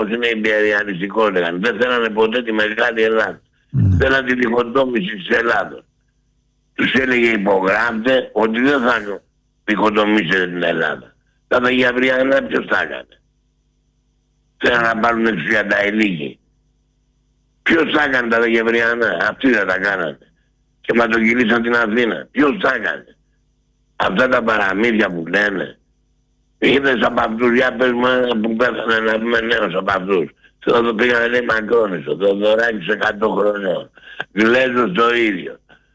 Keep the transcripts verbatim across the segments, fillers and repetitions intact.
είναι υπεριαλιστικός, λέγανε. Δεν θέλανε ποτέ τη μεγάλη Ελλάδα. Mm. Θέλανε τη διχοτόμηση της Ελλάδος. Τους έλεγε υπογράφτε ότι δεν θα διχοτομήσετε την Ελλάδα. Θα τα Γαβριανά ποιος τα έκανε. Θέλανε να πάρουν εξουσία τα Ελίγη. Ποιος τα έκανε τα Γαβριανά, αυτοί δεν τα κάνανε. Και ματοκυλήσαν την Αθήνα. Ποιος τα έκανε. Αυτά τα παραμύθια που λένε. Είδες από αυτούς, για πες μου που πέθανε να πούμε νέος από αυτούς. Εδώ πήγανε λέει Μακρόνης, ο Θεοδωράκης εκατό χρονών. Γλέζος το ίδιο.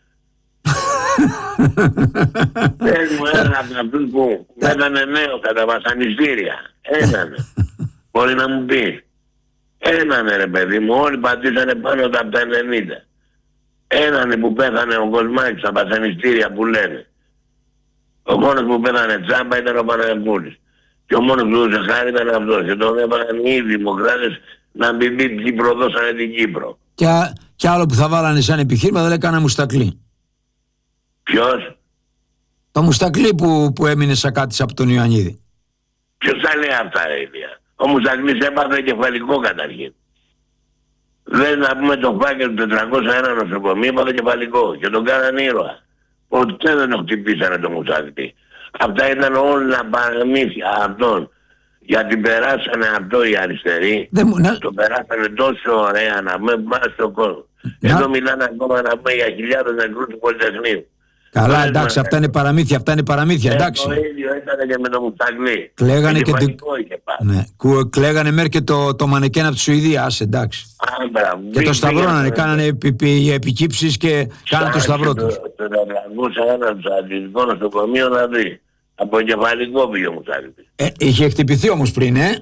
Πες μου ένα από αυτούς που πέθανε νέος κατά βασανιστήρια. Ένανε. Μπορεί να μου πει. Ένανε ρε παιδί μου, όλοι πατήσανε πάνω από τα ενενήντα. Ένανε που πέθανε ο Κοσμάκης στα βασανιστήρια που λένε. Ο μόνος που πέθανε τσάμπα ήταν ο Παναγιώτης. Και ο μόνος που δούσε χάρη ήταν αυτός. Και τον έβαλαν οι δημοκράτες να μην πει τι προδώσανε την Κύπρο. Και, και άλλο που θα βάλανε σαν επιχείρημα δεν έκανα Μουστακλή. Ποιος? Το Μουστακλή που, που έμεινε σακάτης από τον Ιωαννίδη. Ποιος τα λέει αυτά ρε ίδια. Ο Μουστακλής έπαθε κεφαλικό καταρχήν. Δεν να πούμε το φάκελ του τετρακόσια ένα νοσοκομείο έπαθε κεφαλικό. Και τον κάνανε ήρωα. Ποτέ δεν τον χτυπήσανε το Μουστακλή. Αυτά ήταν όλα παραμύθια αυτών. Γιατί περάσανε αυτό οι αριστεροί. Δεν, να... Το περάσανε τόσο ωραία να πούμε πάνω στον κόσμο. Να... Εδώ μιλάνε ακόμα να πούμε για χιλιάδες νεκρούς του Πολυτεχνείου. Καλά, δεν εντάξει, αυτά είναι παραμύθια, αυτά είναι παραμύθια, εντάξει. Το ίδιο ήταν και με το Μουστακλή. Κλαίγανε και, και, ναι. Κλαίγανε μέρ και το, το μανεκέν από τη Σουηδία, άσε, εντάξει. Άμπρα, και το σταυρώνανε, κάνανε επι, επι, επικύψεις και κάνανε το σταυρό τους. Το τετρακόσια ένα του αντιλικό νοσοκομείο να δει. Από κεφαλικό πήγε ο Μουστακλής. Ε, είχε χτυπηθεί όμως πριν, ε.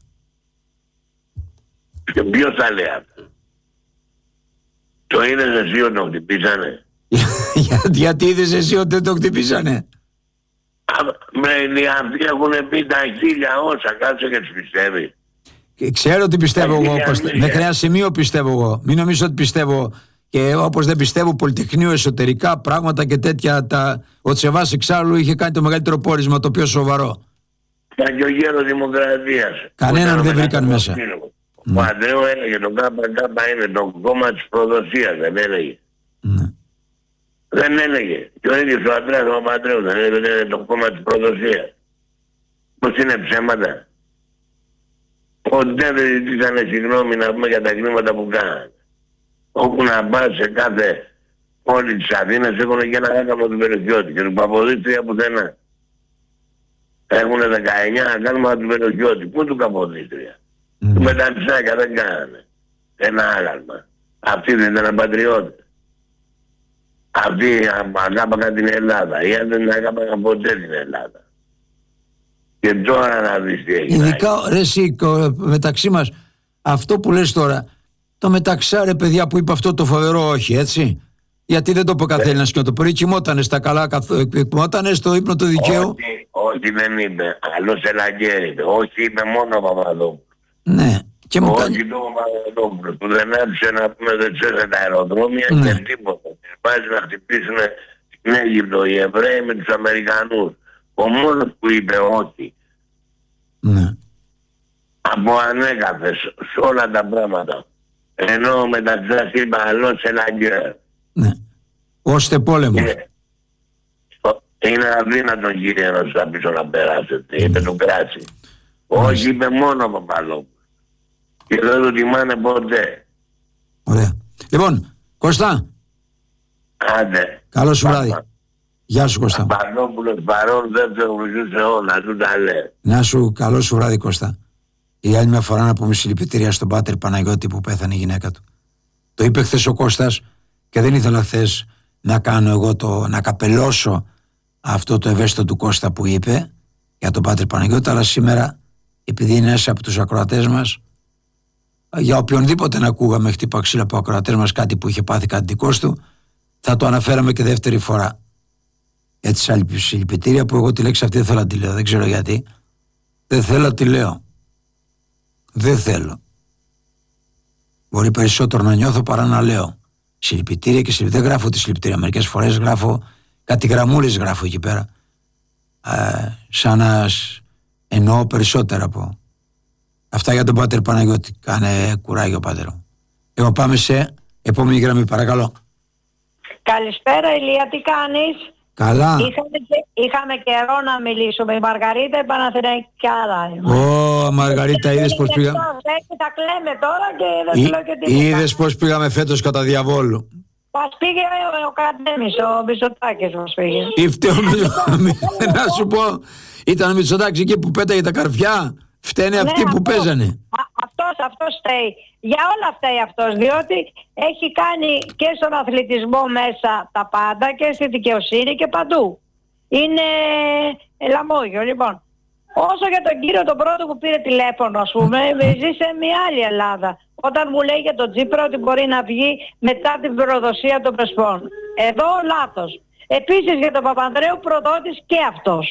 Και ποιος τα λέει αυτά. Το είδες εσύ ότι τον χτυπήσανε. Για, γιατί είδες εσύ ότι δεν το χτυπήσανε. Με αυτοί έχουν πει τα χίλια όσα, κάτσε και τους πιστεύει. Και ξέρω ότι πιστεύω εγώ, δεν χρειάζεται σημείο πιστεύω εγώ. Μην νομίζω ότι πιστεύω και όπως δεν πιστεύω Πολυτεχνείο εσωτερικά πράγματα και τέτοια. Τα... Ο Τσεβάς εξάλλου είχε κάνει το μεγαλύτερο πόρισμα, το πιο σοβαρό. Ήταν και ο γέρος Δημοκρατίας. Κανέναν δεν βρήκαν μέσα. Ο mm. Αντρέου έλεγε το ΚΚ είναι το κόμμα της προδοσίας, δεν έλεγε. Mm. Δεν έλεγε. Και ο ίδιος ο Αντρέας ο Παντρέου δεν έλεγε ότι είναι το κόμμα της προδοσίας. Πώς είναι ψέματα. Ποτέ δεν ζητήσανε συγγνώμη να πούμε για τα κλίματα που κάνανε. Όπου να πας σε κάθε πόλη της Αθήνας έχουν και ένα έκαμο του Περιοχιώτη και του Καποδίστρια πουθενά. Έχουνε δεκαεννιά έκαμα του Περιοχιώτη. Πού του Καποδίστρια. Mm. Του Μεταξάκια δεν κάνανε. Ένα άγαλμα. Αυτοί δεν ήταν πατριώτες. Αυτοί αγάπαγαν την Ελλάδα. Ή αν δεν αγάπαγαν ποτέ την Ελλάδα. Και τώρα να δεις τι έχει. Ειδικά ρε εσύ μεταξύ μας αυτό που λες τώρα. Το μεταξάρε παιδιά που είπε αυτό το φοβερό όχι, έτσι. Γιατί δεν το είπε ο καθένας και το πρωί κοιμότανε στα καλά, κοιμότανε στο ύπνο του δικαίου. Όχι, όχι δεν είπε. Άλλος Ελαγκέρη είπε. Όχι είπε μόνο ο Παπαδόπουλος. Ναι. Και μου όχι κάνει... το Παπαδόπουλος που δεν άρχισε να πούμε δεν ξέρετε τα αεροδρόμια ναι. Και τίποτα. Βάζει να χτυπήσουν στην Αίγυπτο οι Εβραίοι με τους Αμερικανούς. Ο μόνος που είπε όχι. Ναι. Από ανέκαθες σε όλα τα πράγματα. Ενώ μεταξύ σας είπα αλλός Ελαγκέρ. Ναι. Ώστε πόλεμος. Και... είναι αδύνατο κύριε να σας πίσω να περάσετε. Mm. Είπε το κράσι. Mm. Όχι είπε μόνο ο Παπαλόπουλος. Και δεν το τιμάνε ποτέ. Ωραία. Λοιπόν, Κώστα. Άντε. Καλό σου βράδυ. Γεια σου Κώστα. Παπαδόπουλος παρόν δεν το γνωρίζούσε όλα. Του τα λέει. Να σου καλό σου βράδυ Κώστα. Η άλλη μια φορά να πούμε συλληπιτήρια στον πάτερ Παναγιώτη που πέθανε η γυναίκα του. Το είπε χθες ο Κώστας και δεν ήθελα χθες να κάνω εγώ το, να καπελώσω αυτό το ευαίσθητο του Κώστα που είπε για τον πάτερ Παναγιώτη, αλλά σήμερα επειδή είναι ένας από τους ακροατές μας, για οποιονδήποτε να ακούγαμε χτύπα ξύλα από ακροατές μας κάτι που είχε πάθει κάτι δικός του, θα το αναφέραμε και δεύτερη φορά. Έτσι συλληπιτήρια που εγώ τη λέξη αυτή δεν θέλω να τη λέω, δεν ξέρω γιατί. Δεν θέλω να τη λέω. Δεν θέλω. Μπορεί περισσότερο να νιώθω παρά να λέω. Συλληπιτήρια και συλληπιτήρια. Δεν γράφω τη συλληπιτήρια. Μερικές φορές γράφω κάτι γραμμούλες γράφω εκεί πέρα. Ε, σαν να εννοώ περισσότερα από. Αυτά για τον Πάτερ Παναγιώτη. Κάνε κουράγιο, Πάτερ. Εγώ πάμε σε επόμενη γραμμή, παρακαλώ. Καλησπέρα, Ηλία, τι κάνεις? Καλά. Είχαμε, είχαμε καιρό να μιλήσουμε. Η Μαργαρίτα, η Παναθηναϊκιάρα. Ω, Μαργαρίτα, είδες πως πήγαμε. Τα κλαίμε τώρα και δεν σου λέω και τίποτα. Είδες πως πήγαμε φέτος κατά διαβόλου. Μας πήγε ο Καντέμις, ο Μητσοτάκης μας πήγε. Ή φταίω να σου πω, ήταν ο Μητσοτάκης εκεί που πέταγε τα καρφιά. Φταίνε αυτοί Ναι, που αυτό. παίζανε. Α, αυτός, αυτός φταίει. Για όλα φταίει αυτός, διότι έχει κάνει και στον αθλητισμό μέσα τα πάντα και στη δικαιοσύνη και παντού. Είναι λαμόγιο, λοιπόν. Όσο για τον κύριο τον πρώτο που πήρε τηλέφωνο, ας πούμε, ζει σε μια άλλη Ελλάδα. Όταν μου λέει για τον Τσίπρα ότι μπορεί να βγει μετά την προδοσία των Πρεσπών. Εδώ λάθος. Επίσης για τον Παπανδρέου προδότης και αυτός.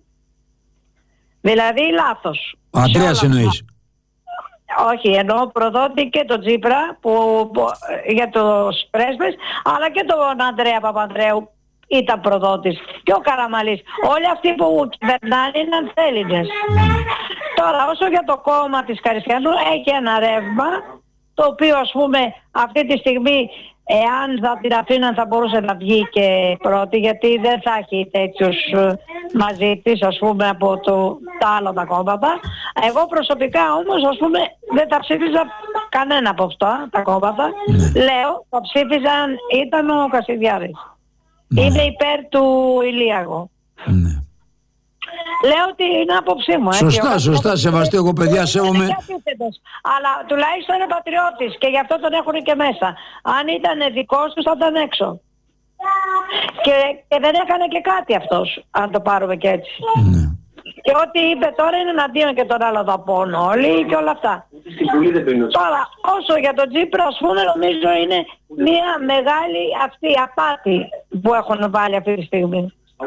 Δηλαδή λάθος. Ο Αντρέας εννοείς. Όχι, εννοώ προδότη και τον Τσίπρα που, που, για τους πρέσβες, αλλά και τον Ανδρέα Παπανδρέου ήταν προδότης. Και ο Καραμαλής. Όλοι αυτοί που κυβερνάνε είναι ανθέληνες. Τώρα όσο για το κόμμα της Καριστιανού έχει ένα ρεύμα, το οποίο ας πούμε αυτή τη στιγμή εάν θα την αφήναν θα μπορούσε να βγει και πρώτη, γιατί δεν θα έχει τέτοιους μαζί της ας πούμε από το, τα άλλα τα κόμματα. Εγώ προσωπικά όμως ας πούμε δεν τα ψήφιζα κανένα από αυτά τα κόμματα. Ναι. Λέω θα ψήφιζαν ήταν ο Κασιδιάρης. Ναι. Είναι υπέρ του Ηλίαγο. Ναι. Λέω ότι είναι άποψή μου. Σωστά, έτσι, σωστά, ο... σεβαστή, εγώ παιδιά σέβομαι. Αλλά τουλάχιστον είναι πατριώτης και γι' αυτό τον έχουν και μέσα. Αν ήταν δικός τους θα ήταν έξω. Και, και δεν έκανε και κάτι αυτός, αν το πάρουμε και έτσι. Ναι. Και ό,τι είπε τώρα είναι εναντίον και τον άλλο θα πούν όλοι και όλα αυτά. Τώρα, όσο για τον Τσίπρα, ας πούμε, νομίζω είναι μια μεγάλη αυτή απάτη που έχουν βάλει αυτή τη στιγμή.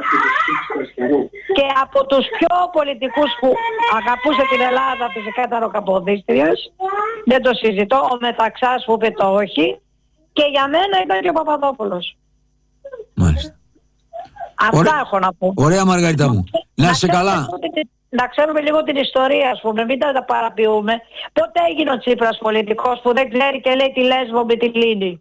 Και από τους πιο πολιτικούς που αγαπούσε την Ελλάδα της εκάταρο Καποδίστριας, δεν το συζητώ, ο Μεταξάς που είπε το όχι, και για μένα ήταν και ο Παπαδόπουλος. Μάλιστα. Αυτά Ωραία, έχω να πω. ωραία Μαργαρίτα μου. Να είσαι καλά. Να ξέρουμε λίγο την ιστορία, ας πούμε, μην τα παραποιούμε. Πότε έγινε ο Τσίπρας πολιτικός που δεν ξέρει και λέει τη Λέσβο με τη Λίνη?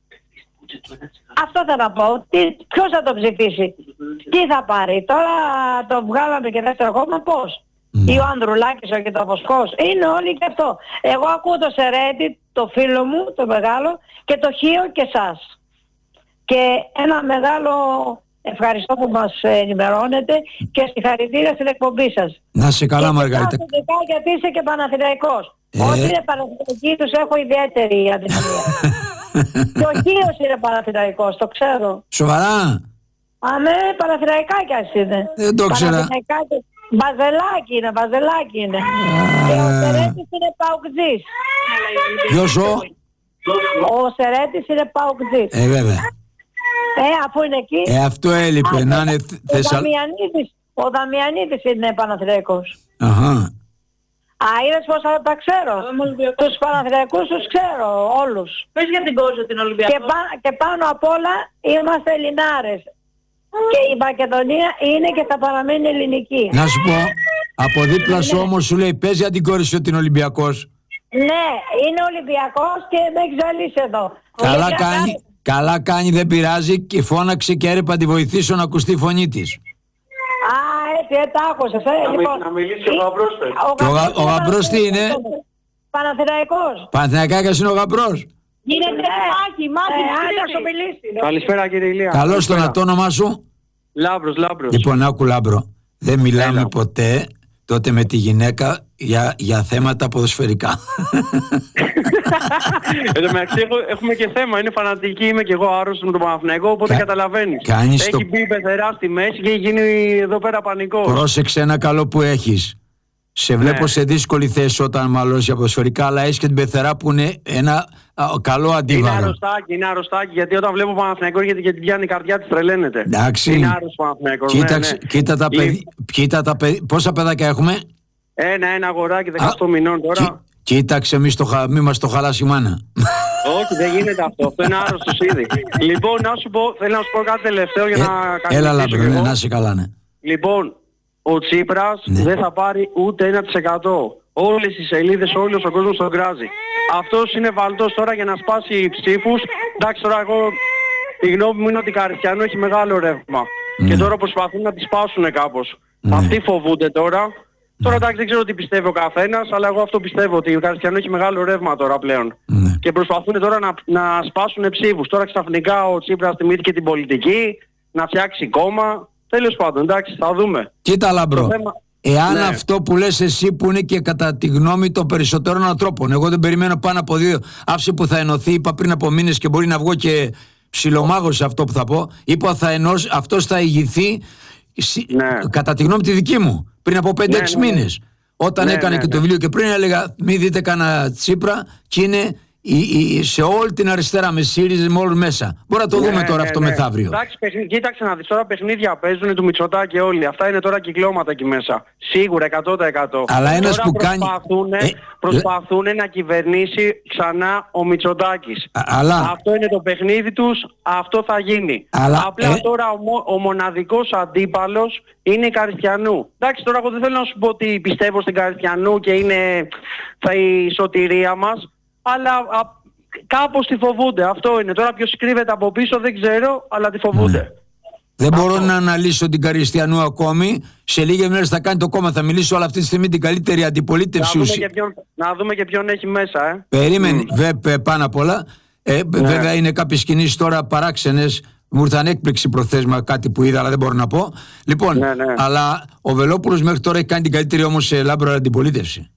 Αυτό θα να πω. Τι, ποιος θα το ψηφίσει? Τι θα πάρει? Τώρα το βγάλαμε και δεύτερο κόμμα πώς? Mm. Ή ο Ανδρουλάκης, ο Κιτοβοσκός. Είναι όλοι και αυτό. Εγώ ακούω το Σερέτη, το φίλο μου, το μεγάλο, και το Χίο και εσάς. Και ένα μεγάλο ευχαριστώ που μας ενημερώνετε και συγχαρητήρια στην εκπομπή σας. Να είσαι καλά, Μαργαρίτα. Γιατί είσαι και Παναθηναϊκός. Ε... Όσοι είναι Παναθηναϊκοί τους έχω ιδιαίτερη αδυναμία. Και ο Χίος είναι Παναθηναϊκός, το ξέρω. Σοβαρά? Αμέ, Παναθηναϊκάκιας είναι. Δεν το ξέρα. Μπαζελάκι είναι, μπαζελάκι είναι. Και ο Σερέτης είναι Παουκτζής. Ποιος ο? Ο Σερέτης είναι Παουκτζής. Ε, βέβαια. Ε, αφού είναι εκεί. Ε, αυτό έλειπε. Να είναι Θεσσαλ... Ο Δαμιανίδης είναι Παναθηναϊκός. Αχα. Α, είδες πως θα τα ξέρω. Τους Παναθηναϊκούς τους ξέρω όλους. Πες για την Κόζο την Ολυμπιακό. Και, πά, και πάνω απ' όλα είμαστε Ελληνάρες. Και η Μακεδονία είναι και θα παραμένει ελληνική. Να σου πω, από δίπλα σου όμως σου λέει πες για την κόρη σου την Ολυμπιακός. Ναι, είναι Ολυμπιακός και με έχει ζαλίσει εδώ. Καλά κάνει, καλά κάνει, δεν πειράζει, και φώναξε και έρεπα να τη βοηθήσω να ακουστεί η φωνή της. Α, έτσι, ε, τα άκουσες, ε, λοιπόν. Να μιλήσει ο Γαμπρός. Ο, γα, ο Γαμπρός τι είναι? Παναθηναϊκός. Παναθηναϊκάκας είναι ο Γαμπρός. Γίνεται μάχη, μάχη, άντε να σου μιλήσει. Καλησπέρα κύριε Ηλία. Καλώς το να το όνομά σου. Λάμπρος, Λάμπρος. Λοιπόν, άκου Λάμπρο, δεν μιλάμε Έλα. ποτέ τότε με τη γυναίκα για, για θέματα ποδοσφαιρικά. Εν τω μεταξύ έχουμε και θέμα, είναι φανατική, είμαι και εγώ άρρωστος με τον Παναθηναϊκό, οπότε Κα... καταλαβαίνεις. Κάνεις Έχει το... μπει η πεθερά στη μέση και έχει γίνει εδώ πέρα πανικός. Πρόσεξε ένα καλό που έχεις. Σε βλέπω Ναι. σε δύσκολη θέση όταν μαλώσεις για ποδοσφαιρικά, αλλά έχεις και την πεθερά που είναι ένα α, καλό Είναι αντίβαρο. αρρωστάκι, είναι αρρωστάκι, γιατί όταν βλέπω Παναθηναϊκό γιατί και την πιάνει η καρδιά της τρελαίνεται. Εντάξει. Είναι άρρωστος Παναθηναϊκός. Κοίταξε, Ναι, ναι. κοίτα τα Λι- παιδιά. Κοίτα τα παιδι... Πόσα παιδάκια έχουμε? Ένα, ένα αγοράκι δεκαοκτώ μηνών τώρα. Κοί- Κοίταξε, μη, στο, χα- μη μας το χαλάσει η μάνα. Όχι, δεν γίνεται αυτό. Αυτό είναι άρρωστος ήδη. Λοιπόν, να σου πω, θέλω να σου πω κάτι τελευταίο για Ε, να έλα καθιστήσω Λάμπρο, κι ναι, εγώ. να είσαι καλά, ναι. Λοιπόν, ο Τσίπρας Ναι. δεν θα πάρει ούτε ένα τοις εκατό. Όλες οι σελίδες, όλος ο κόσμος τον κράζει. Αυτός είναι βαλτός τώρα για να σπάσει ψήφους. Εντάξει, τώρα εγώ η γνώμη μου είναι ότι η Καριστιανού έχει μεγάλο ρεύμα. Ναι. Και τώρα προσπαθούν να τη σπάσουν κάπως. Ναι. Αυτοί φοβούνται τώρα. Ναι. Τώρα εντάξει δεν ξέρω τι πιστεύει ο καθένας, αλλά εγώ αυτό πιστεύω ότι ο Καριστιανού έχει μεγάλο ρεύμα τώρα πλέον. Ναι. Και προσπαθούν τώρα να, να σπάσουν ψήφους. Τώρα ξαφνικά ο Τσίπρας θυμήθηκε την πολιτική, να φτιάξει κόμμα. Τέλος πάντων, εντάξει, θα δούμε. Κοίτα, Λάμπρο. Θέμα... Εάν ναι. αυτό που λες εσύ που είναι και κατά τη γνώμη των περισσότερων ανθρώπων, εγώ δεν περιμένω πάνω από δύο, άφησε που θα ενωθεί, είπα πριν από μήνες και μπορεί να βγω και ψιλομάγος σε αυτό που θα πω, είπα θα ενώσει, αυτός θα ηγηθεί, ναι. κατά τη γνώμη τη δική μου, πριν από πέντε έξι ναι, ναι, ναι. μήνες. Όταν ναι, έκανε ναι, και το βιβλίο και πριν έλεγα μην δείτε κανένα Τσίπρα και είναι η, η, σε όλη την αριστερά με ΣΥΡΙΖΑ με όλους μέσα. Μπορεί να το ναι, δούμε τώρα ναι, αυτό ναι. μεθαύριο. Εντάξει, κοίταξε να δεις τώρα παιχνίδια παίζουν του Μητσοτάκη όλοι. Αυτά είναι τώρα κυκλώματα εκεί μέσα. Σίγουρα εκατό τοις εκατό. Αλλά ένας τώρα που προσπαθούν, κάνει... προσπαθούν ε... να κυβερνήσει ξανά ο Μητσοτάκης. Αλλά... Αυτό είναι το παιχνίδι τους, αυτό θα γίνει. Αλλά... Απλά ε... τώρα ο, ο μοναδικός αντίπαλος είναι η Καριστιανού. Εντάξει, τώρα εγώ δεν θέλω να σου πω ότι πιστεύω στην Καριστιανού και είναι θα η σωτηρία μας. Αλλά α, κάπως τη φοβούνται. Αυτό είναι. Τώρα ποιος κρύβεται από πίσω δεν ξέρω, αλλά τη φοβούνται. Ναι. Δεν αυτό. Μπορώ να αναλύσω την Καριστιανού ακόμη. Σε λίγες μέρες θα κάνει το κόμμα. Θα μιλήσω όλα αυτή τη στιγμή την καλύτερη αντιπολίτευση. Να δούμε και ποιον, να δούμε και ποιον έχει μέσα. Ε. Περίμενε. Mm. Βε, πάνω απ' όλα. Ε, ναι. Βέβαια είναι κάποιες κινήσεις τώρα παράξενες. Μου ήρθαν έκπληξη προθέσμα κάτι που είδα, αλλά δεν μπορώ να πω. Λοιπόν, ναι, ναι. αλλά ο Βελόπουλος μέχρι τώρα έχει κάνει την καλύτερη όμως Λάμπρο αντιπολίτευση.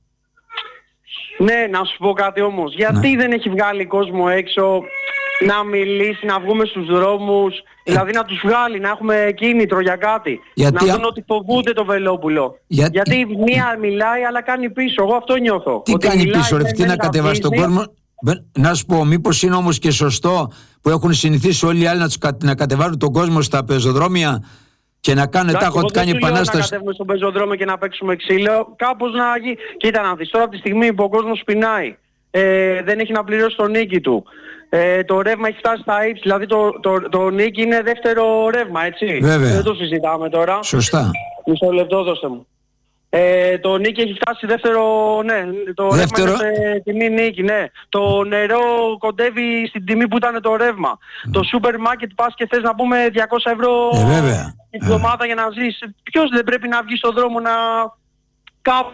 Ναι, να σου πω κάτι όμως. Γιατί ναι. δεν έχει βγάλει κόσμο έξω να μιλήσει, να βγούμε στους δρόμους, ε, δηλαδή να τους βγάλει, να έχουμε κίνητρο για κάτι. Γιατί, να δουν ότι φοβούνται το Βελόπουλο. Για... Γιατί μία μιλάει αλλά κάνει πίσω. Εγώ αυτό νιώθω. Τι ότι κάνει μιλάει, πίσω, ρε, τι να κατεβάσει τον κόσμο. Να σου πω, μήπως είναι όμως και σωστό που έχουν συνηθίσει όλοι οι άλλοι να, τους, να κατεβάζουν τον κόσμο στα πεζοδρόμια και να κάνουν τάχο ότι κάνει επανάσταση. Να κατέβουμε στον πεζοδρόμιο και να παίξουμε ξύλο, κάπως να γίνει. Κοίτα να δεις, τώρα από τη στιγμή που ο κόσμος πεινάει, ε, δεν έχει να πληρώσει το νίκη του, ε, το ρεύμα έχει φτάσει στα ύψη, δηλαδή το, το, το, το νίκη είναι δεύτερο ρεύμα, έτσι. Βέβαια. Δεν το συζητάμε τώρα. Σωστά. Μισό λεπτό δώστε μου. Ε, το νίκη έχει φτάσει δεύτερο, ναι, το δεύτερο... ρεύμα είναι σε τιμή νίκη, ναι. Το νερό κοντεύει στην τιμή που ήταν το ρεύμα. Mm. Το σούπερ μάρκετ πας και θες να πούμε διακόσια ευρώ ε, βέβαια. την εβδομάδα ε. για να ζεις. Ποιος δεν πρέπει να βγει στον δρόμο να... Κάπου...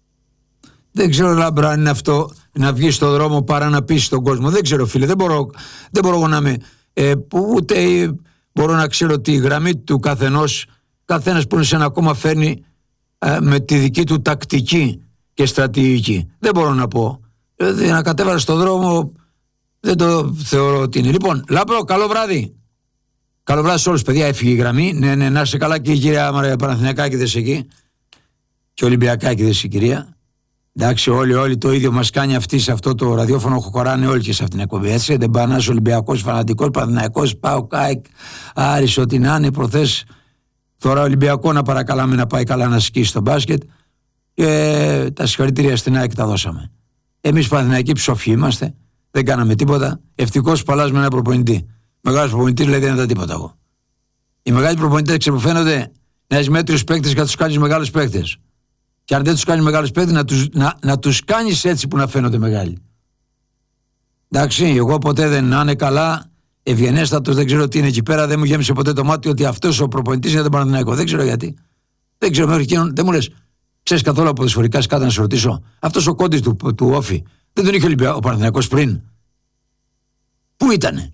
Δεν ξέρω, Λάμπρα, αν είναι αυτό να βγει στον δρόμο παρά να πείσει τον κόσμο. Δεν ξέρω, φίλε, δεν μπορώ, δεν μπορώ να είμαι... Ε, που ούτε μπορώ να ξέρω τη γραμμή του καθενός, καθένας που είναι σε ένα κόμμα φέρνει με τη δική του τακτική και στρατηγική. Δεν μπορώ να πω. Δηλαδή να κατέβαλα στον δρόμο δεν το θεωρώ ότι είναι. Λοιπόν, Λάμπρο, καλό βράδυ. Καλό βράδυ σε όλους, παιδιά. Έφυγε η γραμμή. Ναι, ναι, να είσαι καλά και η κυρία Μαρία Παναθηναϊκάκηδες εκεί. Και Ολυμπιακάκηδες η κυρία. Εντάξει, όλοι, όλοι το ίδιο μας κάνει αυτή σε αυτό το ραδιόφωνο. Χωράνε όλοι και σε αυτήν την εκπομπή. Έτσι, δεν πανάς Ολυμπιακός, φανατικός, Παναθηναϊκός, πάω, κάικ, Άρης, ό,τι να είναι, προθέσεις. Τώρα Ολυμπιακό να παρακαλάμε να πάει καλά να σκίσει στο μπάσκετ και τα συγχαρητήρια στην ΑΕΚ τα δώσαμε. Εμείς Παναθηναϊκοί ψοφοί είμαστε, δεν κάναμε τίποτα. Ευτυχώς που αλλάζουμε ένα προπονητή. Μεγάλος προπονητής λέει δεν είναι τα τίποτα εγώ. Οι μεγάλοι προπονητές ξεποφαίνονται να έχει μέτριους παίκτες και να τους κάνεις μεγάλους παίκτες. Και αν δεν τους κάνεις μεγάλους παίκτες να τους, να, να τους κάνεις έτσι που να φαίνονται μεγάλοι. Εντάξει, εγώ ποτέ δεν να είναι καλά. Ευγενέστατος, δεν ξέρω τι είναι εκεί πέρα, δεν μου γέμισε ποτέ το μάτι ότι αυτός ο προπονητής είναι τον Παναθηναϊκό. Δεν ξέρω γιατί. Δεν ξέρω μέχρι εκείνον, δεν μου λες, ξέρεις καθόλου από ποδοσφαιρικά σκάτα να σε ρωτήσω. Αυτός ο κόντης του, του Όφη, δεν τον είχε ο Παναθηναϊκός πριν. Πού ήτανε?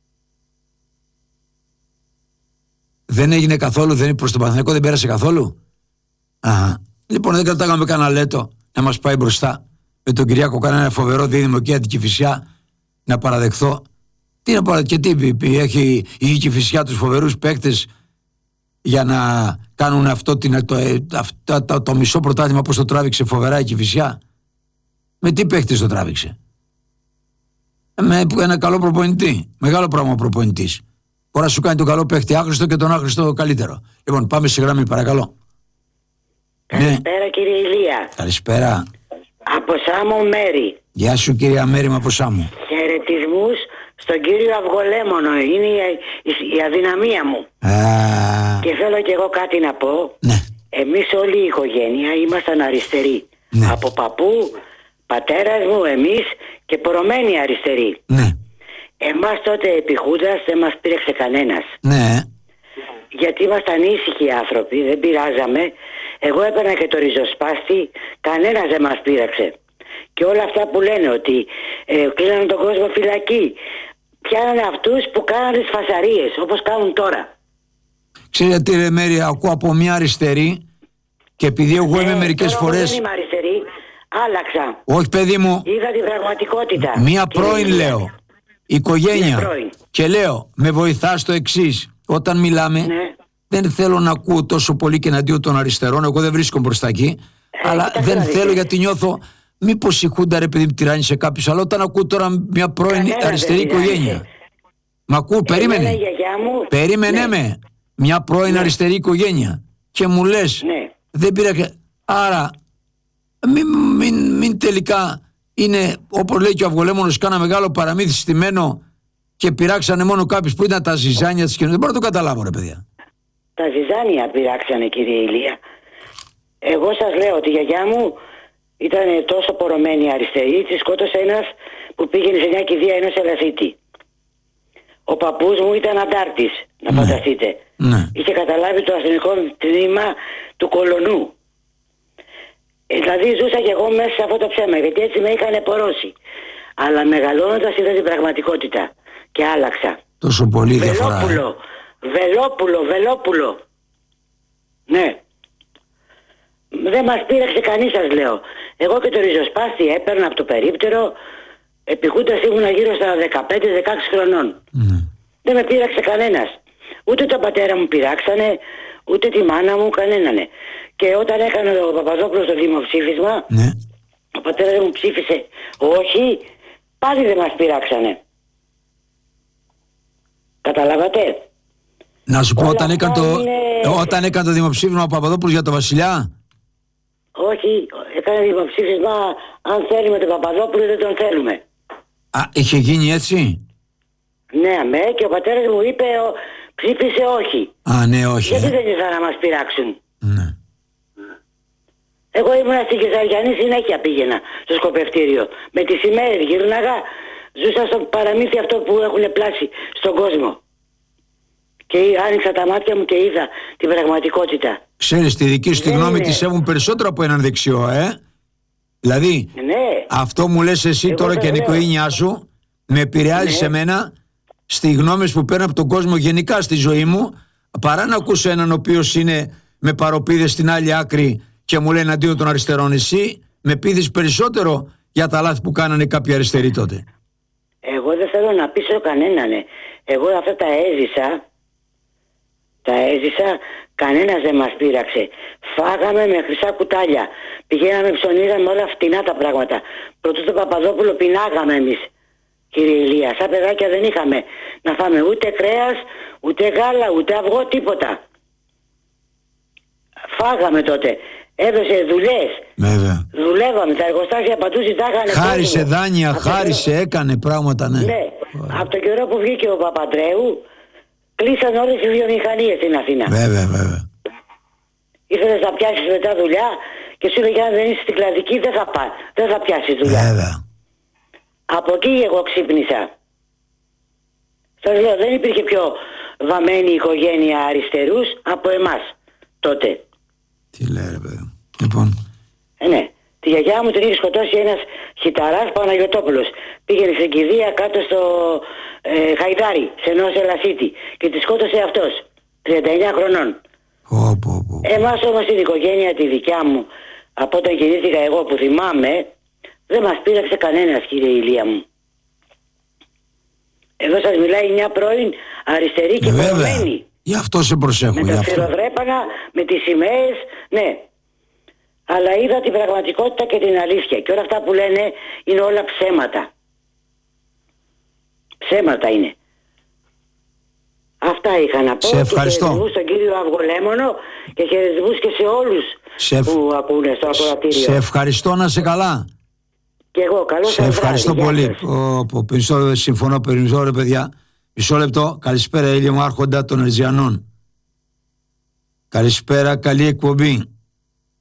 Δεν έγινε καθόλου, δεν προς τον Παναθηναϊκό, δεν πέρασε καθόλου. Αχα. Λοιπόν, δεν κρατάγαμε κανένα λέτο να μας πάει μπροστά. Με τον Κυριάκο κανένα φοβερό δίδυμο και Αντικηφισιά να παραδεχθώ. Τι να πω, και τι έχει η Κηφισιά τους φοβερούς παίκτες για να κάνουν αυτό την, το, αυτό, το, το μισό πρωτάθλημα πως το τράβηξε φοβερά η Κηφισιά. Με τι παίκτες το τράβηξε? Με ένα καλό προπονητή. Μεγάλο πράγμα ο προπονητής. Μπορεί να σου κάνει τον καλό παίκτη άχρηστο και τον άχρηστο καλύτερο. Λοιπόν, πάμε σε γραμμή, παρακαλώ. Καλησπέρα, ναι. Κύριε Ηλία. Καλησπέρα. Από Σάμο Μέρη. Γεια σου, κυρία Μέρη, από Σάμο. Χαιρετισμούς στον κύριο Αυγολέμονο. Είναι η, η, η αδυναμία μου. Α... Και θέλω κι εγώ κάτι να πω. Ναι. Εμείς όλη η οικογένεια ήμασταν αριστεροί. Ναι. Από παππού, πατέρας μου, εμείς και πορωμένοι αριστεροί. Ναι. Εμάς τότε επί Χούντας δεν μας πήρεξε κανένας. Ναι. Γιατί ήμασταν ήσυχοι άνθρωποι, δεν πειράζαμε. Εγώ έπαιρνα και το ριζοσπάστη, κανένας δεν μας πείραξε. Και όλα αυτά που λένε ότι ε, κλείνανε τον κόσμο φυλακή, πιάνανε αυτούς που κάνανε τις φασαρίες, όπως κάνουν τώρα. Ξέρετε ρε Μέρη, ακούω από μια αριστερή και επειδή εγώ είμαι ε, μερικές φορές... Δεν είμαι αριστερή, άλλαξα. Όχι παιδί μου, Είδα την πραγματικότητα. μία και πρώην είναι... λέω, οικογένεια. πρώην. Και λέω, με βοηθά στο εξής. Όταν μιλάμε, Ναι. δεν θέλω να ακούω τόσο πολύ και εναντίον των αριστερών. Εγώ δεν βρίσκομαι μπροστά εκεί. Ε, αλλά δεν δηλαδή. θέλω γιατί νιώθω. Μήπως η Χούντα ρε παιδί τυράννησε κάποιους. Αλλά όταν ακούω τώρα μια πρώην Κανένας αριστερή δεν τυράννησε. οικογένεια. Μ' ακούω, περίμενε. Εμένα, η γιαγιά μου, Περίμενε ναι. με. Μια πρώην Ναι. αριστερή οικογένεια. Και μου λες, Ναι. δεν πήρα και... Άρα, μην, μην, μην τελικά είναι, όπως λέει και ο Αυγολέμονος, κάνα μεγάλο παραμύθι στημένο και πειράξανε μόνο κάποιους που ήταν τα ζυζάνια της κοινωνίας. Δεν μπορώ να το καταλάβω ρε παιδιά. Τα ζυζάνια πειράξανε, κύριε Ηλία. Εγώ σας λέω ότι η γιαγιά μου ήταν τόσο πορωμένη αριστερή, τη σκότωσε ένας που πήγαινε σε μια κηδεία ενός ελαφίτη. Ο παππούς μου ήταν αντάρτης, να Ναι. φανταστείτε. Ναι. Είχε καταλάβει το αστυνομικό τμήμα του Κολονού. Ε, δηλαδή ζούσα και εγώ μέσα σε αυτό το ψέμα, γιατί έτσι με είχαν πορώσει. Αλλά μεγαλώνοντας είδα την πραγματικότητα και άλλαξα. Τόσο πολύ διαφορά. ε. Βελόπουλο, Βελόπουλο, Βελόπουλο. Ναι. Δεν μας πείραξε κανείς, σας λέω. Εγώ και το ριζοσπάστη έπαιρνα από το περίπτερο, επί Χούντας ήμουνα γύρω στα δεκαπέντε δεκαέξι χρονών. Ναι. Δεν με πείραξε κανένας. Ούτε τον πατέρα μου πειράξανε, ούτε τη μάνα μου, κανέναν. Και όταν έκανε ο Παπαδόπουλος το δημοψήφισμα, Ναι. ο πατέρας μου ψήφισε όχι, πάλι δεν μας πειράξανε. Καταλάβατε? Να σου πω, Όλα όταν έκανε, αυτά το, είναι- όταν έκανε το δημοψήφισμα ο Παπαδόπουλος για το Βασιλιά. Όχι, έκανε δημοψήφισμα, αν θέλουμε τον Παπαδόπουλο δεν τον θέλουμε. Α, είχε γίνει έτσι. Ναι, αμέ, και ο πατέρας μου είπε, ο, ψήφισε όχι. Α, ναι, όχι. Γιατί ε. δεν ήθελα να μας πειράξουν. Ναι. Εγώ ήμουνα στην Κεσαριανή, συνέχεια πήγαινα στο σκοπευτήριο. Με τις ημέρες γύρναγα, ζούσα στο παραμύθι αυτό που έχουν πλάσει στον κόσμο. Και άνοιξα τα μάτια μου και είδα την πραγματικότητα. Ξέρεις, τη δική σου τη Δεν γνώμη είναι. τη σέβουν περισσότερο από έναν δεξιό, ε. Δηλαδή, Ναι, αυτό μου λες εσύ Εγώ τώρα το και η λέω. οικογένειά σου, με επηρεάζει Ναι. εμένα στις γνώμες που παίρνω από τον κόσμο γενικά στη ζωή μου, παρά να ακούσω έναν ο οποίος είναι με παροπίδες στην άλλη άκρη και μου λέει εναντίον των αριστερών. Εσύ με πείθεις περισσότερο για τα λάθη που κάνανε κάποιοι αριστεροί τότε. εγώ δεν θέλω να πείσω κανέναν. Εγώ αυτά τα έζησα, τα έζησα, κανένας δεν μας πείραξε. Φάγαμε με χρυσά κουτάλια. Πηγαίναμε, ψωνίζαμε όλα φτηνά τα πράγματα. Προτού το Παπαδόπουλο πεινάγαμε εμείς, κύριε Ηλία. Σαν παιδάκια δεν είχαμε να φάμε ούτε κρέας, ούτε γάλα, ούτε αυγό, τίποτα. Φάγαμε τότε. Έδωσε δουλειές. Βέβαια. Δουλεύαμε, τα εργοστάσια παντού ζητάγανε. Χάρισε κόσμο. δάνεια, Από το καιρό- χάρισε, έκανε πράγματα, ναι. Ναι, από τον καιρό που βγήκε ο Παπαντρέου, κλείσαν όλες οι βιομηχανίες στην Αθήνα. Βέβαια, βέβαια. Ήθελες να πιάσεις μετά δουλειά και σου έλεγε αν δεν είσαι στην κλαδική δεν θα, πά, δεν θα πιάσεις δουλειά. Βέβαια. Από εκεί εγώ ξύπνησα. Σας λέω, δεν υπήρχε πιο βαμμένη οικογένεια αριστερούς από εμάς τότε. Τι λέει ρε παιδί. Λοιπόν, Ε, ναι. Τη γιαγιά μου την είχε σκοτώσει ένας χιταράς Παναγιωτόπουλος. Πήγαινε στην κηδεία κάτω στο ε, Χαϊδάρι, σε ενός Ελασίτη. Και τη σκότωσε αυτός, τριάντα εννιά χρονών. πω, πω, πω. Εμάς όμως την οικογένεια τη δικιά μου, από όταν γεννήθηκα εγώ που θυμάμαι, δεν μας πείραξε κανένας, κύριε Ηλία μου. Εδώ σας μιλάει μια πρώην αριστερή και Ε, βέβαια. προωμένη. Γι' αυτό σε προσέχω, Με γι' τα αυτό. ξηροδρέπανα, με τις σημαίες, ναι. Αλλά είδα την πραγματικότητα και την αλήθεια. Και όλα αυτά που λένε είναι όλα ψέματα. Ψέματα είναι. Αυτά είχα να πω. Σε ευχαριστώ. Και χαιρετισμούς στον κύριο Αυγολέμονο και χαιρετισμούς και σε όλους Σε ευ- που ακούνε στο ακροατήριο. Σε ευχαριστώ, να σε καλά. Και εγώ, καλό Σε σας ευχαριστώ βράδυ. Γεια πολύ. σας. Πω, πω, περισσότερο συμφωνώ, περισσότερο ρε παιδιά. Μισό λεπτό. Καλησπέρα, Ήλιο μου, άρχοντα των Ερζιανών. Καλησπέρα, καλή εκπομπή.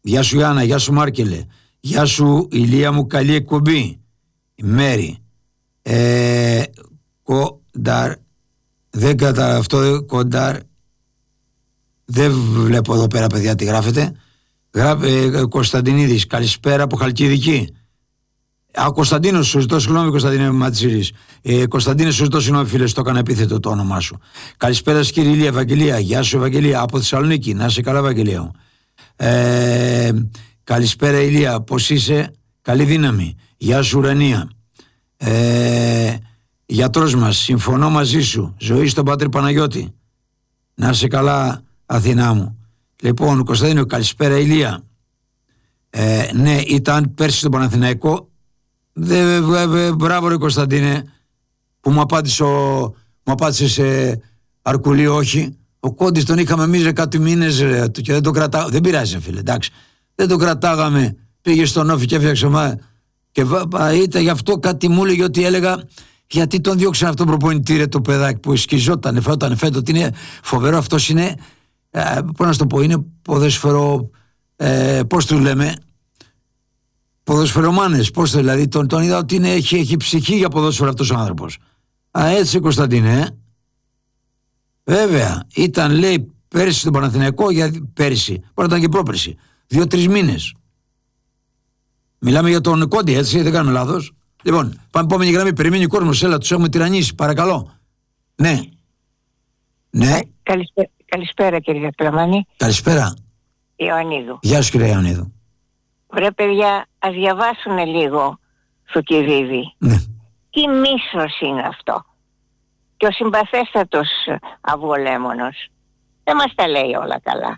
Γεια σου Γιάννα, γεια σου Μάρκελε. Γεια σου Ηλία μου, καλή εκπομπή. Η Μέρη. Ε, κονταρ. Δεν κατα... αυτό κονταρ. Δεν βλέπω εδώ πέρα παιδιά τι γράφετε. Γρά... Ε, Κωνσταντινίδης, καλησπέρα από Χαλκιδική. Α, Κωνσταντίνος, σου ζητώ συγγνώμη Κωνσταντίνε Ματσίρης. Ε, Κωνσταντίνε, σου ζητώ συγγνώμη φίλε, το έκανα επίθετο το όνομά σου. Καλησπέρα κύριε Ηλία, Ευαγγελία. Γεια σου Ευαγγελία, από Θεσσαλονίκη. Να είσαι καλά Ευαγγελία μου. Ε, καλησπέρα Ηλία, πώς είσαι? Καλή δύναμη. Γεια σου Ουρανία. Ε, γιατρός μας, συμφωνώ μαζί σου. Ζωή στον Πατρί Παναγιώτη. Να είσαι καλά Αθηνά μου. Λοιπόν Κωνσταντίνο, καλησπέρα Ηλία. Ε, ναι, ήταν πέρσι στον Παναθηναϊκό. Δε, βε, βε, μπράβο ρε Κωνσταντίνε που μου απάντησε, μου απάντησε σε Αρκουλή όχι. Ο Κόντης τον είχαμε εμείς ρε κάτι μήνες ρε, και δεν τον κρατάγαμε. Δεν πειράζει φίλε, εντάξει. Δεν τον κρατάγαμε. Πήγε στον Όφη και έφτιαξε ομάδα. Και ήταν γι' αυτό κάτι μου έλεγε ότι έλεγα γιατί τον διώξαν αυτόν τον προπονητή ρε το παιδάκι που σκιζόταν, φέτο, φέτο ότι είναι φοβερό. Αυτός είναι, ε, πώς να σου το πω, είναι ποδοσφαιρο, ε, πώς του λέμε, ποδοσφαιρομάνες, πώς το δηλαδή, τον, τον είδα ότι είναι, έχει, έχει ψυχή για ποδόσφαιρο αυτός ο άνθρωπος. Α, έτσι Κωνσταντίνε, ε. Βέβαια, ήταν λέει πέρυσι στον Παναθηναϊκό, για, πέρυσι, μπορεί να ήταν και πρόπερσι, δύο-τρεις μήνες. Μιλάμε για τον Κόντι, έτσι, δεν κάνουμε λάθος. Λοιπόν, πάμε επόμενη γραμμή, περιμένει ο κόσμος, έλα, τους έχουμε τυραννήσει, παρακαλώ. Ναι. Ναι. Καλησπέρα, καλησπέρα κύριε Πλαμάνη. Καλησπέρα. Ιωαννίδου. Γεια σου κύριε Ιωαννίδου. Βρε παιδιά, ας διαβάσουν λίγο Θουκυδίδη. Ναι. Τι μίσος είναι αυτό. Και ο συμπαθέστατος Αυγολέμονος δεν μας τα λέει όλα καλά.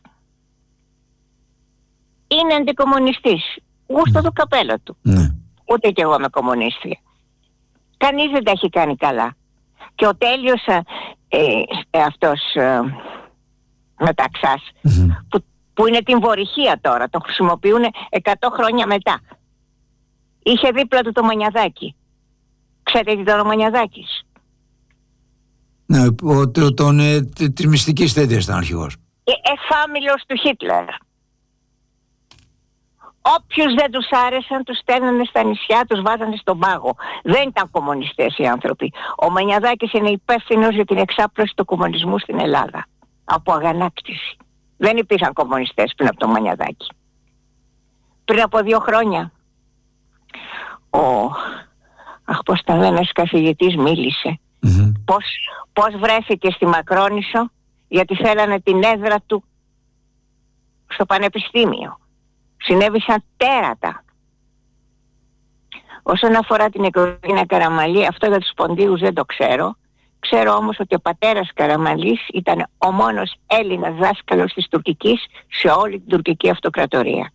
Είναι αντικομμουνιστής. Γούστο του καπέλο του. Ναι. Ούτε κι εγώ είμαι κομμουνίστρια. Κανείς δεν τα έχει κάνει καλά. Και ο Τέλειος ε, ε, αυτός ε, μεταξάς Mm-hmm. που, που είναι την Βορυχία τώρα, τον χρησιμοποιούν εκατό χρόνια μετά. Είχε δίπλα του το Μανιαδάκι. Ξέρετε τι ήταν ο Μανιαδάκης? Ναι, ο, το, τον, ε, της μυστικής τέτοιας ήταν αρχηγός. Ε, εφάμιλος του Χίτλερ. Όποιους δεν τους άρεσαν τους στέλνανε στα νησιά, τους βάζανε στον πάγο. Δεν ήταν κομμουνιστές οι άνθρωποι. Ο Μανιαδάκης είναι υπεύθυνος για την εξάπλωση του κομμουνισμού στην Ελλάδα. Από αγανάκτηση. Δεν υπήρχαν κομμουνιστές πριν από το Μανιαδάκη. Πριν από δύο χρόνια ο, αχ πώς τα λένε, ένας καθηγητής μίλησε. Mm-hmm. Πώς, πώς βρέθηκε στη Μακρόνισσο γιατί θέλανε την έδρα του στο πανεπιστήμιο. Συνέβησαν τέρατα. Όσον αφορά την οικογένεια Καραμαλή, αυτό για τους Ποντίους δεν το ξέρω. Ξέρω όμως ότι ο πατέρας Καραμαλής ήταν ο μόνος Έλληνας δάσκαλος της τουρκικής σε όλη την τουρκική αυτοκρατορία.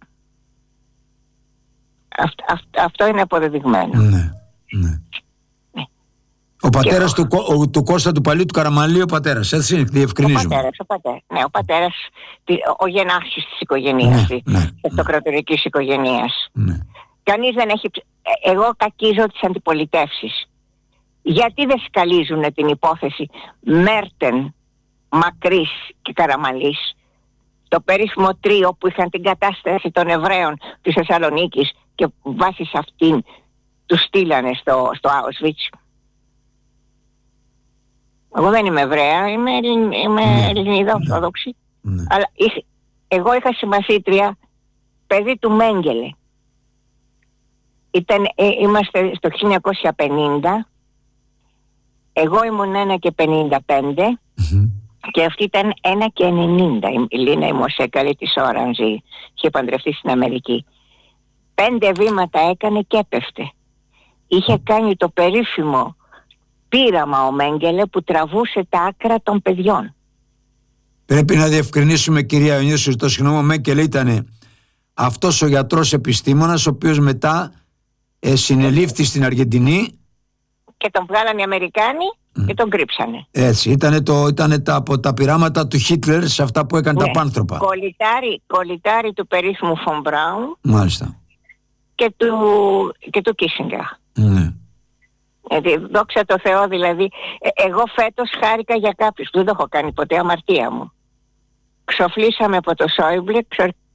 Αυτό, αυτό, αυτό είναι αποδεδειγμένο. Ναι, ναι. Ο πατέρας του, ο, του Κώστα του Παλιού του Καραμαλή, ο πατέρας, έτσι διευκρινίζουμε. Ο πατέρας, ο πατέρας, ναι, ο πατέρας, ο γενάρχης της οικογένειας, ναι, ναι, της αυτοκρατορικής οικογένειας. Ναι. Κανείς δεν έχει... Εγώ κακίζω τις αντιπολιτεύσεις. Γιατί δεν σκαλίζουν την υπόθεση Μέρτεν, Μακρύς και Καραμαλής, το περίφημο τρίο που είχαν την κατάσταση των Εβραίων της Θεσσαλονίκης και βάσει σε αυτήν τους στείλανε στο, στο Auschwitz. Εγώ δεν είμαι Εβραία, είμαι, είμαι ναι. Ελληνίδα Ορθόδοξη. Ναι. Αλλά είχ, εγώ είχα συμμαθήτρια παιδί του Μέγκελε. Ήταν, ε, είμαστε στο χίλια εννιακόσια πενήντα. Εγώ ήμουν ένα και πενήντα πέντε Mm-hmm. και αυτή ήταν ένα και ενενήντα. Η Λίνα η Μοσέκαλη της Όρανζη είχε παντρευτεί στην Αμερική. Πέντε βήματα έκανε και έπεφτε. Είχε κάνει το περίφημο πείραμα ο Μέγκελε που τραβούσε τα άκρα των παιδιών. Πρέπει να διευκρινίσουμε κυρία Ιωνίδου, το συγγνώμη, ο Μέγκελε ήταν αυτός ο γιατρός επιστήμονας ο οποίος μετά ε, συνελήφθη στην Αργεντινή και τον βγάλανε οι Αμερικάνοι mm. και τον κρύψανε. Έτσι, ήταν, το, ήταν τα, από τα πειράματα του Χίτλερ σε αυτά που έκανε, ναι, τα πάνθρωπα. Κολλητάρι, κολλητάρι του περίφημου Φον Μπράουν. Μάλιστα. Και του, και του Κίσινγκα. Ναι. Δηλαδή, δόξα τω Θεώ, δηλαδή, ε, εγώ φέτος χάρηκα για κάποιους που δεν το έχω κάνει ποτέ, αμαρτία μου. Ξοφλήσαμε από το Σόιμπλε,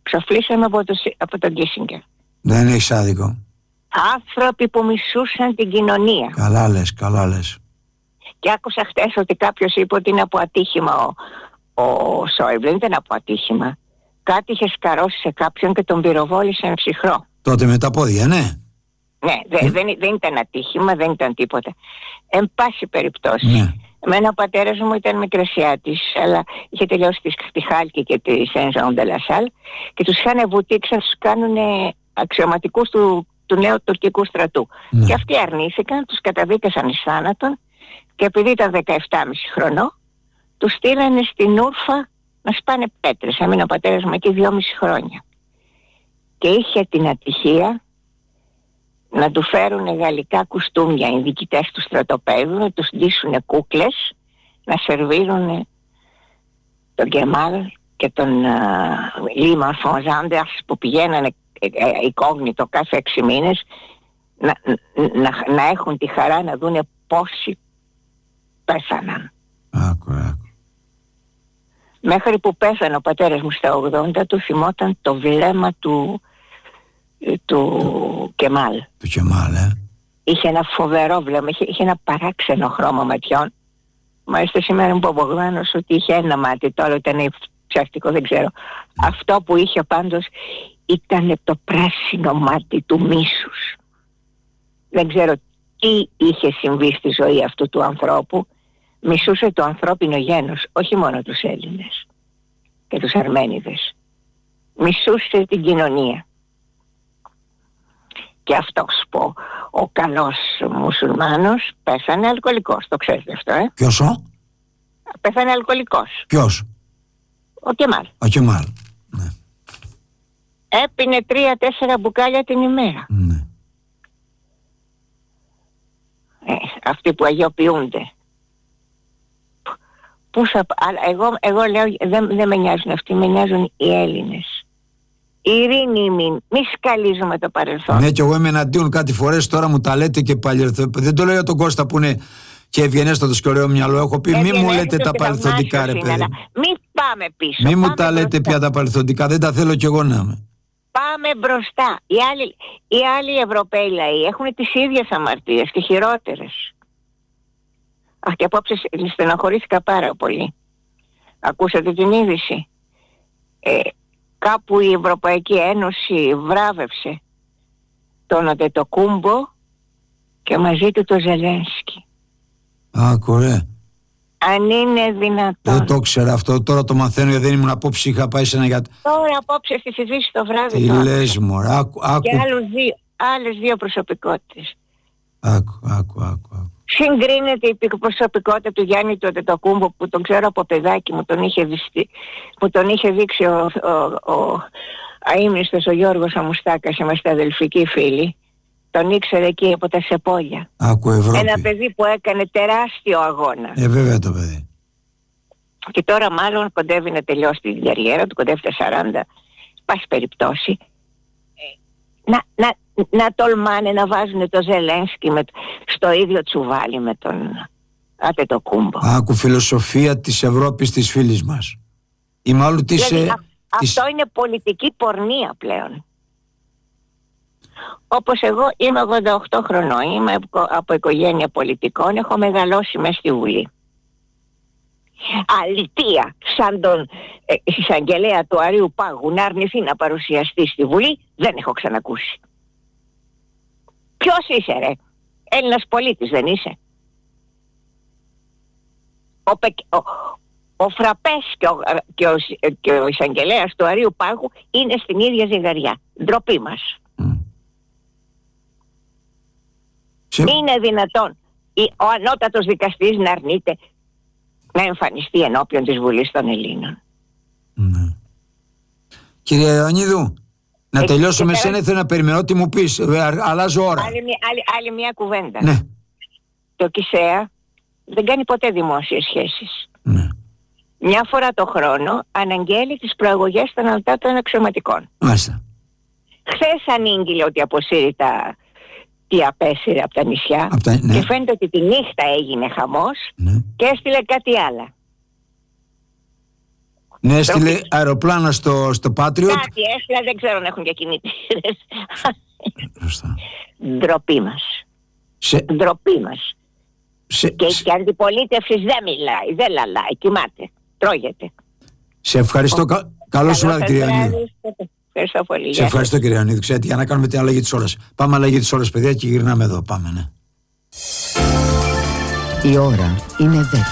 Ξοφλήσαμε από, το, από τον Κίσινγκερ. Δεν έχεις άδικο. Άνθρωποι που μισούσαν την κοινωνία. Καλά λες, καλά λες. Και άκουσα χτες ότι κάποιος είπε ότι είναι από ατύχημα ο, ο Σόιμπλε. Δεν ήταν από ατύχημα. Κάτι είχε σκαρώσει σε κάποιον και τον πυροβόλησε με ψυχρό. Τότε με τα πόδια, ναι. Ναι, δε, ε... δεν, δεν ήταν ατύχημα, δεν ήταν τίποτα. Εν πάση περιπτώσει. Ναι. Εμένα ο πατέρας μου ήταν μικρασιάτης, αλλά είχε τελειώσει τη Χάλκη και τη Σεν-Ζαν ντε Λασάλ και τους είχαν βουτήξει να τους κάνουν αξιωματικούς του, του νέου τουρκικού στρατού. Ναι. Και αυτοί αρνήθηκαν, τους καταδίκασαν εις θάνατον και επειδή ήταν δεκαεπτά και μισό χρονών, τους στείλανε στην Ούρφα να σπάνε πέτρες. Έμεινε ο πατέρας μου εκεί δυόμιση χρόνια. Και είχε την ατυχία να του φέρουν γαλλικά κουστούμια οι διοικητές του στρατοπέδου, να τους ντύσουν κούκλες, να σερβίρουν τον Κεμάλ και τον Λίμαν Φονζάντας που πηγαίνανε εικόγνητο κάθε έξι μήνες να, να, να έχουν τη χαρά να δούνε πόσοι πέθαναν. Άκου, άκου. Μέχρι που πέθανε ο πατέρας μου στα ογδόντα, του θυμόταν το βλέμμα του του Κεμάλ. Του Κεμάλ, ε. Είχε ένα φοβερό βλέμμα, είχε, είχε ένα παράξενο χρώμα ματιών. Μάλιστα σήμερα μου είπε ο Μπογδάνος ότι είχε ένα μάτι, τώρα ήταν ψεύτικο, δεν ξέρω. Mm. Αυτό που είχε πάντως ήταν το πράσινο μάτι του μίσους. Δεν ξέρω τι είχε συμβεί στη ζωή αυτού του ανθρώπου. Μισούσε το ανθρώπινο γένος, όχι μόνο τους Έλληνες και τους Αρμένιδες. Μισούσε την κοινωνία. Και αυτός που ο καλός μουσουλμάνος πέθανε αλκοολικός, το ξέρετε αυτό, ε? Ποιος ο? Πέθανε αλκοολικός. Ποιος? Ο Κεμάλ. Ο Κεμάλ, ναι. Έπινε τρία-τέσσερα μπουκάλια την ημέρα. Ναι. Ε, αυτοί που αγιοποιούνται. Πού θα... Αλλά εγώ, εγώ λέω δεν, δεν με νοιάζουν αυτοί, με νοιάζουν οι Έλληνες. Ειρήνη μην, μη σκαλίζουμε το παρελθόν. Ναι, και εγώ είμαι εναντίον κάτι φορές, τώρα μου τα λέτε και παλιορθω... Δεν το λέω για τον Κώστα που είναι και ευγενέστατος και ωραίο μυαλό. Έχω πει μη μου λέτε τα παρελθοντικά, ρε παιδί. Μην πάμε πίσω. Μη πάμε μου τα λέτε μπροστά. πια τα παρελθοντικά, δεν τα θέλω κι εγώ να είμαι. Πάμε μπροστά. Οι άλλοι, οι άλλοι Ευρωπαίοι λαοί έχουν τις ίδιες αμαρτίες και χειρότερες. Αχ, και απόψε στεναχωρήθηκα πάρα πολύ. Ακούσατε την είδηση? Ε, Κάπου η Ευρωπαϊκή Ένωση βράβευσε τον Αντετοκούμπο και μαζί του το Ζελένσκι. Α, κορέ. Αν είναι δυνατόν. Δεν το ξέρα αυτό, τώρα το μαθαίνω γιατί δεν ήμουν απόψη, είχα πάει σε ένα για... Τώρα απόψε στη συζήτηση το βράδυ. Τι λες μωρά, άκου, άκου. Και άλλους δύο, άλλες δύο προσωπικότητες. Άκου, άκου, άκου, άκου. Συγκρίνεται η προσωπικότητα του Γιάννη του Αντετοκούμπο που τον ξέρω από παιδάκι, μου τον είχε, διστεί, μου τον είχε δείξει ο, ο, ο αείμνηστος ο Γιώργος Αμουστάκας, είμαστε αδελφικοί φίλοι. Τον ήξερε εκεί από τα Σεπόλια. Άκου, Ευρώπη. Ένα παιδί που έκανε τεράστιο αγώνα. Ε, βέβαια το παιδί. Και τώρα μάλλον κοντεύει να τελειώσει την καριέρα του, κοντεύει τα σαράντα. Πάση περιπτώσει. Να, να, να τολμάνε να βάζουν το Ζελένσκι με, στο ίδιο τσουβάλι με τον Αντετοκούμπο. Άκου, φιλοσοφία της Ευρώπης της φίλης μας. Η μάλλον της, δηλαδή, α, της... Αυτό είναι πολιτική πορνεία πλέον. Όπως εγώ είμαι ογδόντα οκτώ χρονών, είμαι από οικογένεια πολιτικών, έχω μεγαλώσει μέσα στη Βουλή. Αλητία σαν τον ε, εισαγγελέα του Αρείου Πάγου να αρνηθεί να παρουσιαστεί στη Βουλή δεν έχω ξανακούσει. Ποιος είσαι ρε? Έλληνας πολίτης δεν είσαι? Ο, Πε, ο, ο Φραπές και ο, και ο, και ο εισαγγελέας του Αρείου Πάγου είναι στην ίδια ζυγαριά. Ντροπή μας. Mm. Είναι δυνατόν ο ανώτατος δικαστής να αρνείται να εμφανιστεί ενώπιον της Βουλής των Ελλήνων? Ναι. Κύριε Ιωαννίδου, να ε, τελειώσω με σένα, ήθελα να περιμένω τι μου πεις, αλλάζω ώρα. Άλλη, άλλη, άλλη μια κουβέντα. Ναι. Το ΚΙΣΕΑ δεν κάνει ποτέ δημόσιες σχέσεις. Ναι. Μια φορά το χρόνο αναγγέλει τις προαγωγές των ανωτάτων αξιωματικών. Μάλιστα. Χθες ανήγγειλε ότι αποσύρει τα... τι απέσυρε από τα νησιά από τα, ναι. Και φαίνεται ότι τη νύχτα έγινε χαμός, ναι. Και έστειλε κάτι άλλο. Ναι, έστειλε αεροπλάνα στο, στο Patriot. Κάτι έστειλε, δεν ξέρω αν έχουν και κινητήρες. Ντροπή μας. Σε... Ντροπή μας. Σε... Και η αντιπολίτευση δεν μιλάει, δεν λαλάει, κοιμάται, τρώγεται. Σε ευχαριστώ. Κα... Καλό σου βράδυ, κυρία Ιωαννίδου. Ευχαριστώ πολύ. Σε ευχαριστώ, κυρία Ιωαννίδου. Ξέρετε, για να κάνουμε την αλλαγή της ώρας. Πάμε αλλαγή της ώρας, παιδιά, και γυρνάμε εδώ. Πάμε, ναι. Η ώρα είναι δέκα.